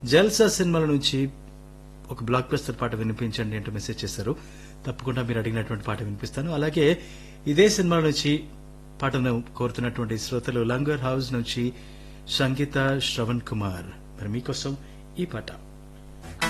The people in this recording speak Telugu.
జల్సా సినిమాల నుంచి ఒక బ్లాక్ బస్టర్ పాట వినిపించండి అంటూ మెసేజ్ చేశారు. తప్పకుండా మీరు అడిగినటువంటి పాట వినిపిస్తాను. అలాగే ఇదే సినిమా నుంచి పాటను కోరుతున్నటువంటి శ్రోతలు లంగర్ హౌస్ నుంచి సంగీత శ్రవణ్ కుమార్. మరి మీకోసం ఈ పాట.